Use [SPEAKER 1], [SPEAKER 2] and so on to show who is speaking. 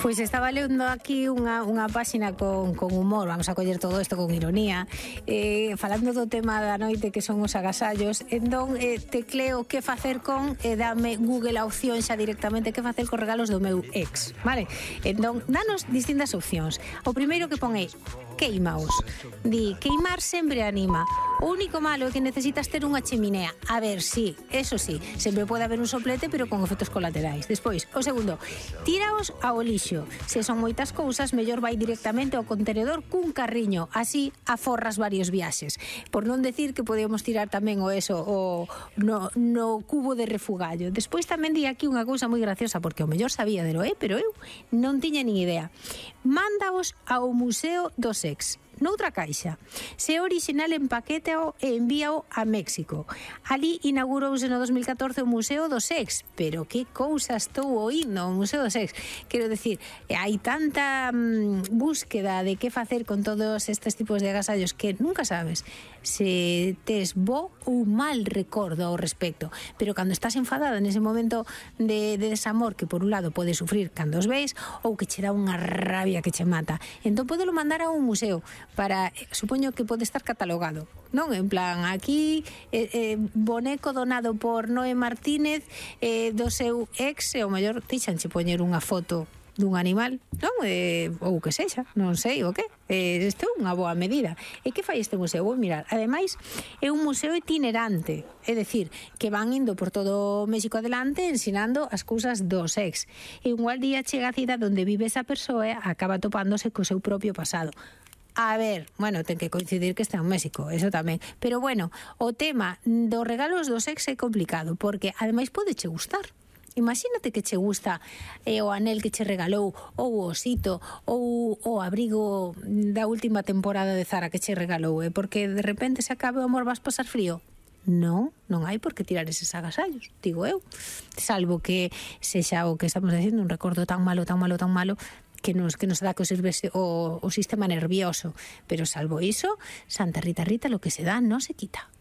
[SPEAKER 1] Pois estaba lendo aquí unha páxina con humor, vamos a coller todo isto con ironía, falando do tema da noite que son os agasallos. Entón, tecleo que facer con, dame Google a opción xa directamente que facer cos regalos do meu ex, vale? Entón, danos distintas opcións. O primeiro que pon é queimaos. Di, queimar sempre anima. O único malo é que necesitas ter unha chiminea. A ver, sí, eso sí, sempre pode haber un soplete, pero con efectos colaterais. Despois, o segundo, tíraos ao lixo. Se son moitas cousas, mellor vai directamente ao contenedor cun carriño, así aforras varios viaxes. Por non decir que podemos tirar tamén no cubo de refugallo. Despois tamén di aquí unha cousa moi graciosa, porque o mellor sabía delo, pero eu non tiña nin idea. Mándaos ao Museo do Sex, noutra caixa. Se é original, empaquétao e envíao a México. Ali inaugurouse no 2014 o Museo do Sex. Pero que cousa estou oíndo o Museo do Sex. Quero decir, hai tanta búsqueda de que facer con todos estes tipos de agasallos que nunca sabes se tes bo ou mal recordo ao respecto. Pero cando estás enfadada nese momento de desamor que por un lado podes sufrir cando os veis, ou que che dá unha rabia que che mata, entón podelo mandar a un museo para, supoño que pode estar catalogado, non? En plan, aquí boneco donado por Noé Martínez do seu ex, e o mellor tixanche poñer unha foto dun animal, non? Ou que sexa, non sei o que. Isto é unha boa medida. E que fai este museo? Vou mirar. Ademais, é un museo itinerante, é dicir, que van indo por todo México adelante ensinando as cousas do sex. E igual día chega a cidade onde vive esa persoa e acaba topándose co seu propio pasado. A ver, bueno, ten que coincidir que está en México, eso tamén. Pero bueno, o tema dos regalos do sex é complicado, porque ademais pode che gustar. Imagínate que che gusta o anel que che regalou, ou o osito, ou o abrigo da última temporada de Zara que che regalou, porque de repente se acabe o amor, vas pasar frío. Non hai por que tirar eses agasallos, digo eu. Salvo que sexa o que estamos dicindo, un recordo tan malo que nos dá que o sistema nervioso. Pero salvo iso, Santa Rita, lo que se dá non se quita.